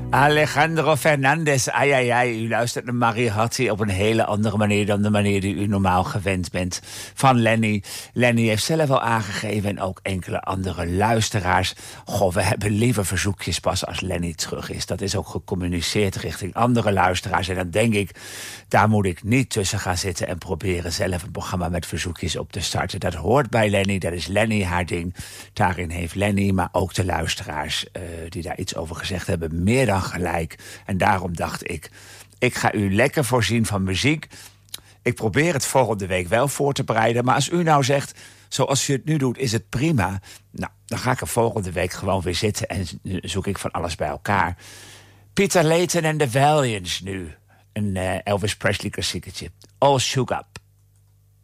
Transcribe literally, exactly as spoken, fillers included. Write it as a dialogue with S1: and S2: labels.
S1: Alejandro Fernandez, ai ai ai. U luistert naar Marie Harty op een hele andere manier dan de manier die u normaal gewend bent van Lenny. Lenny heeft zelf al aangegeven en ook enkele andere luisteraars. Goh, we hebben liever verzoekjes pas als Lenny terug is. Dat is ook gecommuniceerd richting andere luisteraars. En dan denk ik, daar moet ik niet tussen gaan zitten en proberen zelf een programma met verzoekjes op te starten. Dat hoort bij Lenny, dat is Lenny haar ding. Daarin heeft Lenny, maar ook de luisteraars uh, die daar iets over gezegd hebben, meer dan gelijk. En daarom dacht ik, ik ga u lekker voorzien van muziek. Ik probeer het volgende week wel voor te bereiden. Maar als u nou zegt, zoals u het nu doet, is het prima. Nou, dan ga ik er volgende week gewoon weer zitten en zoek ik van alles bij elkaar. Peter Layton en de Valiants nu. Een uh, Elvis Presley klassieketje. All Shook Up.